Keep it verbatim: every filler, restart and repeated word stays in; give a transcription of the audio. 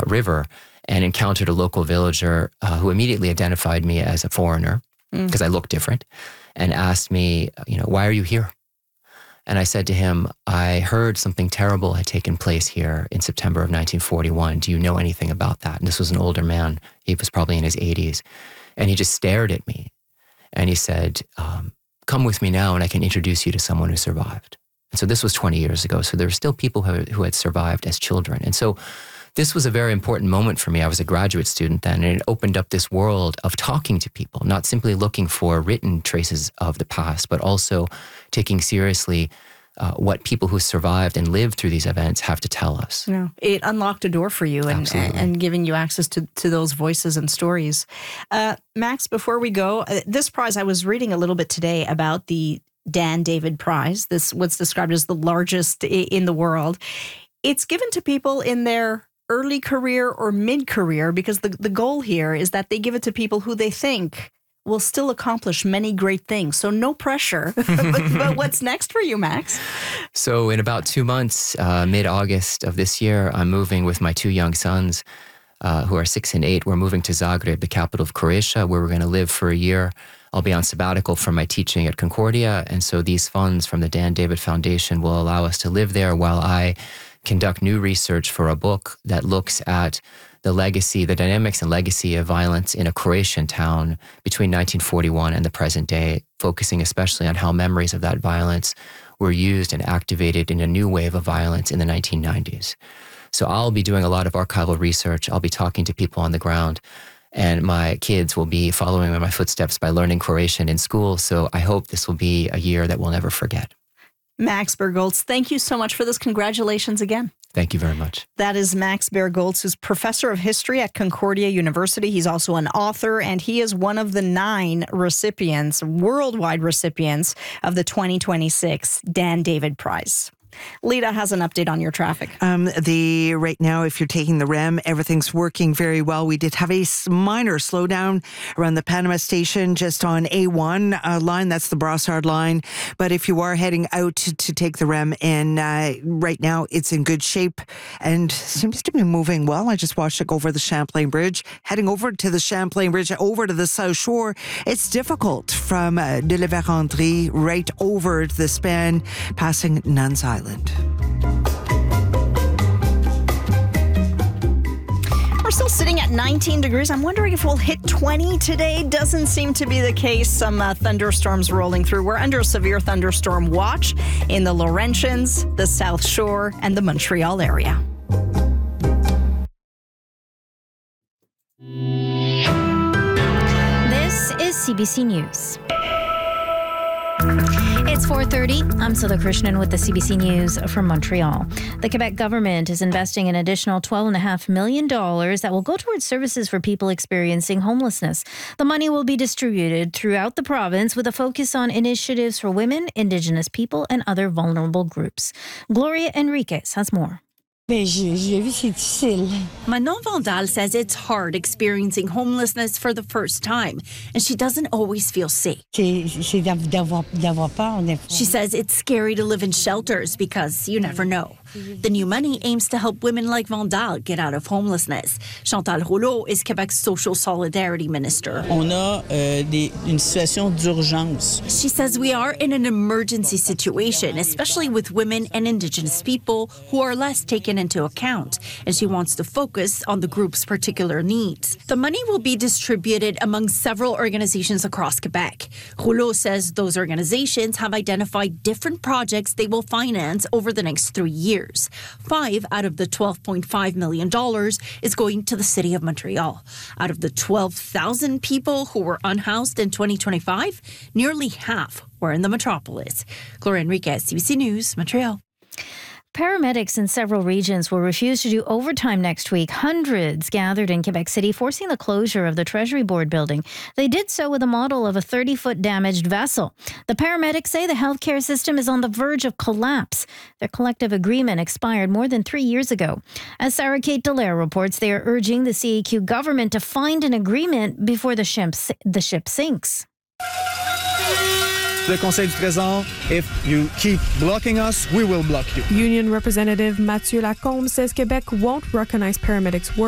uh, river and encountered a local villager uh, who immediately identified me as a foreigner because mm. I looked different and asked me, you know, why are you here? And I said to him, I heard something terrible had taken place here in September of nineteen forty-one. Do you know anything about that? And this was an older man. He was probably in his eighties. And he just stared at me. And he said, um, come with me now and I can introduce you to someone who survived. And so this was twenty years ago. So there were still people who, who had survived as children. And so this was a very important moment for me. I was a graduate student then, and it opened up this world of talking to people, not simply looking for written traces of the past, but also taking seriously uh, what people who survived and lived through these events have to tell us. Yeah. It unlocked a door for you and, and, and giving you access to, to those voices and stories. Uh, Max, before we go, uh, this prize, I was reading a little bit today about the Dan David Prize. This what's described as the largest in the world. It's given to people in their early career or mid-career because the, the goal here is that they give it to people who they think will still accomplish many great things. So no pressure. but, but what's next for you, Max? So in about two months, uh, mid-August of this year, I'm moving with my two young sons uh, who are six and eight. We're moving to Zagreb, the capital of Croatia, where we're going to live for a year. I'll be on sabbatical from my teaching at Concordia. And so these funds from the Dan David Foundation will allow us to live there while I conduct new research for a book that looks at the legacy, the dynamics and legacy of violence in a Croatian town between nineteen forty-one and the present day, focusing especially on how memories of that violence were used and activated in a new wave of violence in the nineteen nineties. So I'll be doing a lot of archival research. I'll be talking to people on the ground, and my kids will be following in my footsteps by learning Croatian in school. So I hope this will be a year that we'll never forget. Max Bergholtz, thank you so much for this. Congratulations again. Thank you very much. That is Max Bergholtz, who's professor of history at Concordia University. He's also an author, and he is one of the nine recipients, worldwide recipients, of the twenty twenty-six Dan David Prize. Lita has an update on your traffic. Um, the right now, if you're taking the R E M, everything's working very well. We did have a minor slowdown around the Panama station, just on A one uh, line. That's the Brossard line. But if you are heading out to, to take the R E M, and uh, right now it's in good shape and seems to be moving well. I just watched it go over the Champlain Bridge, heading over to the Champlain Bridge, over to the South Shore. It's difficult from uh, de la Vérendrye right over the span, passing Nuns Island. We're still sitting at nineteen degrees. I'm wondering if we'll hit twenty today. Doesn't seem to be the case. Some uh, thunderstorms rolling through. We're under a severe thunderstorm watch in the Laurentians, the South Shore, and the Montreal area. This is C B C News. It's four thirty. I'm Sula Krishnan with the C B C News from Montreal. The Quebec government is investing an additional twelve point five million dollars that will go towards services for people experiencing homelessness. The money will be distributed throughout the province with a focus on initiatives for women, Indigenous people, and other vulnerable groups. Gloria Enriquez has more. Manon Vandal says it's hard experiencing homelessness for the first time, and she doesn't always feel safe. She says it's scary to live in shelters because you never know. The new money aims to help women like Vandal get out of homelessness. Chantal Rouleau is Quebec's Social Solidarity Minister. On a euh, des, une situation d'urgence. She says we are in an emergency situation, especially with women and Indigenous people who are less taken into account, and she wants to focus on the group's particular needs. The money will be distributed among several organizations across Quebec. Rouleau says those organizations have identified different projects they will finance over the next three years. Five out of the twelve point five million dollars is going to the city of Montreal. Out of the twelve thousand people who were unhoused in twenty twenty-five, nearly half were in the metropolis. Gloria Enriquez, C B C News, Montreal. Paramedics in several regions will refuse to do overtime next week. Hundreds gathered in Quebec City, forcing the closure of the Treasury Board building. They did so with a model of a thirty-foot damaged vessel. The paramedics say the healthcare system is on the verge of collapse. Their collective agreement expired more than three years ago. As Sarah Kate Dallaire reports, they are urging the C A Q government to find an agreement before the ship, the ship sinks. Le Conseil du Trésor, if you keep blocking us, we will block you. Union Representative Mathieu Lacombe says Quebec won't recognize paramedics' work